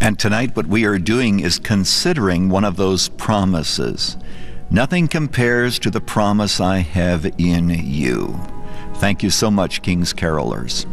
And tonight what we are doing is considering one of those promises. Nothing compares to the promise I have in you. Thank you so much, King's Carolers.